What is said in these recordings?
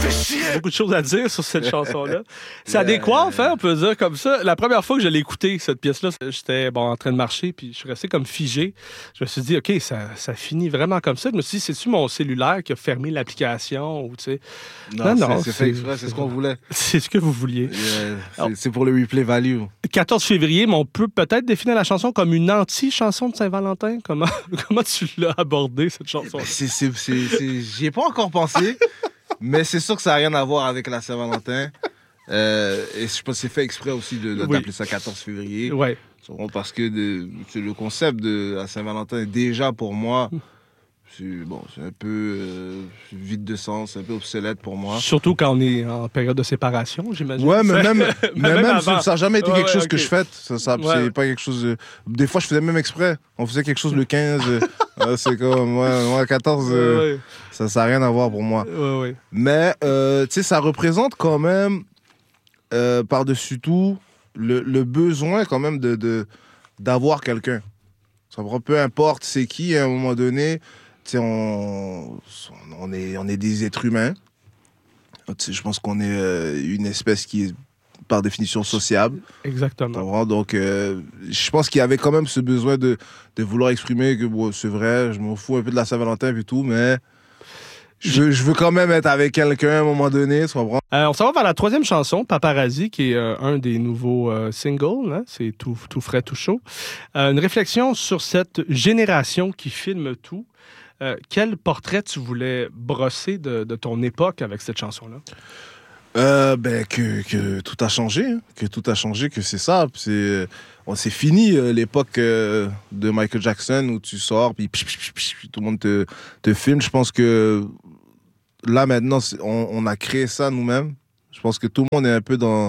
Beaucoup de choses à dire sur cette chanson-là. Ça décoiffe, hein, on peut dire comme ça. La première fois que je l'ai écoutée, cette pièce-là, j'étais en train de marcher, puis je suis resté comme figé. Je me suis dit, OK, ça finit vraiment comme ça. Je me suis dit, c'est-tu mon cellulaire qui a fermé l'application? Ou, tu sais... Non, c'est fait exprès, c'est ce qu'on voulait. C'est ce que vous vouliez. C'est pour le replay value. 14 février, mais on peut peut-être définir la chanson comme une anti-chanson de Saint-Valentin. Comment tu l'as abordée, cette chanson? J'y ai pas encore pensé, mais c'est sûr que ça n'a rien à voir avec la Saint-Valentin. Et je pense que c'est fait exprès aussi d'appeler ça 14 février. Ouais. Parce que le concept de la Saint-Valentin, déjà pour moi, c'est un peu vide de sens, c'est un peu obsolète pour moi. Surtout quand on est en période de séparation, j'imagine. Ouais, mais même ça n'a jamais été quelque chose que je fête. C'est pas quelque chose... Des fois, je faisais même exprès. On faisait quelque chose le 15. C'est comme... Moi, 14, ça n'a rien à voir pour moi. Ouais. Mais, tu sais, ça représente quand même, par-dessus tout, le besoin quand même d'avoir quelqu'un. Peu importe c'est qui, à un moment donné... On est des êtres humains. Je pense qu'on est une espèce qui est par définition sociable. Exactement. Donc, je pense qu'il y avait quand même ce besoin de vouloir exprimer que c'est vrai, je m'en fous un peu de la Saint-Valentin et tout, mais je veux quand même être avec quelqu'un à un moment donné. On s'en va vers la troisième chanson, Paparazzi, qui est un des nouveaux singles. Hein? C'est tout frais, tout chaud. Une réflexion sur cette génération qui filme tout. Quel portrait tu voulais brosser de ton époque avec cette chanson-là? Que tout a changé. Que c'est ça. C'est fini l'époque de Michael Jackson où tu sors puis tout le monde te filme. Je pense que là, maintenant, on a créé ça nous-mêmes. Je pense que tout le monde est un peu dans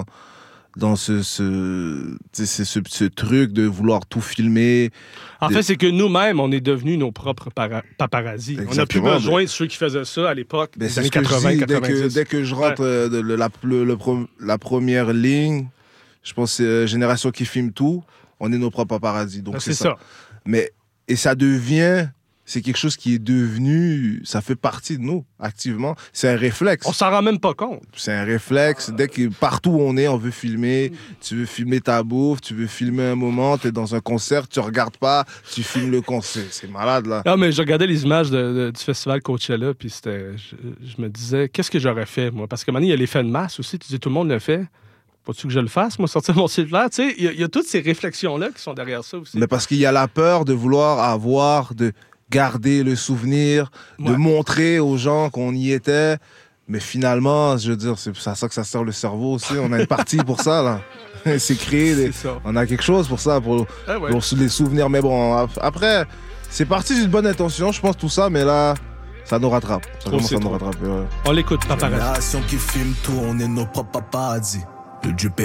ce truc de vouloir tout filmer. En fait, c'est que nous-mêmes, on est devenus nos propres paparazzi. On n'a plus besoin de ceux qui faisaient ça à l'époque, des années 80, 90. Dès que je rentre la première ligne, je pense que c'est Génération qui filme tout, on est nos propres paparazzi. Donc c'est ça. Et ça devient... C'est quelque chose qui est devenu... Ça fait partie de nous, activement. C'est un réflexe. On s'en rend même pas compte. C'est un réflexe. Dès que partout où on est, on veut filmer. Tu veux filmer ta bouffe, tu veux filmer un moment, tu es dans un concert, tu regardes pas, tu filmes le concert. C'est malade, là. Non, mais je regardais les images du festival Coachella, puis je me disais, qu'est-ce que j'aurais fait, moi? Parce que maintenant, il y a l'effet de masse aussi. Tu dis, tout le monde le fait. Faut-tu que je le fasse, moi, sortir mon cellulaire? Tu sais, il y a toutes ces réflexions-là qui sont derrière ça aussi. Mais parce qu'il y a la peur de vouloir avoir... garder le souvenir, de montrer aux gens qu'on y était. Mais finalement, je veux dire, c'est à ça que ça sert le cerveau aussi. On a une partie pour ça, là. C'est créé. On a quelque chose pour ça, pour les souvenirs. Mais bon, après, c'est parti d'une bonne intention, je pense, tout ça. Mais là, ça nous rattrape. Ça commence à nous rattraper. Ouais. On l'écoute, Paparazzi. Génération qui filme tout, on est nos propres paparazzi. Le Dieu